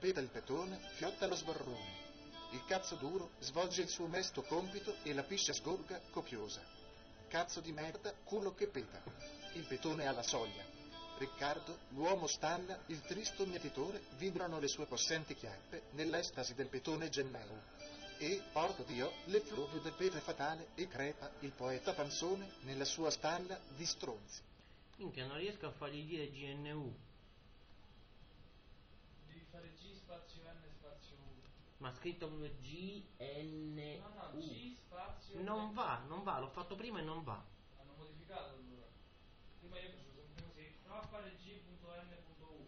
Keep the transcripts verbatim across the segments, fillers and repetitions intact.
peta il petone, fiotta lo sbarrone. Il cazzo duro svolge il suo onesto compito e la piscia sgorga copiosa. Cazzo di merda, culo che peta. Il petone alla soglia. Riccardo, l'uomo stalla, il tristo mietitore, vibrano le sue possenti chiappe nell'estasi del petone genneo. E, porco Dio, l'effluvio del pete fatale e crepa il poeta panzone nella sua stalla di stronzi. Minchia, non riesco a fargli dire G N U. Devi fare G spazio N spazio U. Ma scritto proprio G N U. No, no, G spazio Non N. va, non va, l'ho fatto prima e non va. Hanno modificato allora. Prima io facevo sempre così. Prova a fare G.N.U.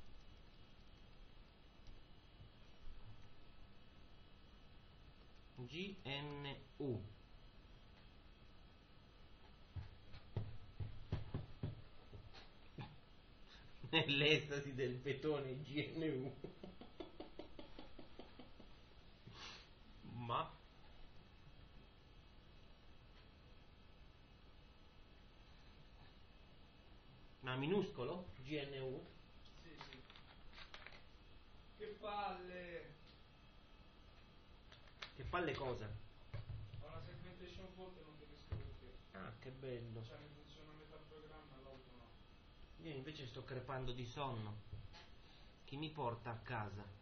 G N U. Nell'estasi del petone G N U. Ma Ma minuscolo? G N U? Sì, sì. Che palle! Che palle cosa? Ho una segmentation fault e non capisco perché. Ah, che bello. Cioè mi funziona metà programma e l'altro no. Io invece sto crepando di sonno. Chi mi porta a casa?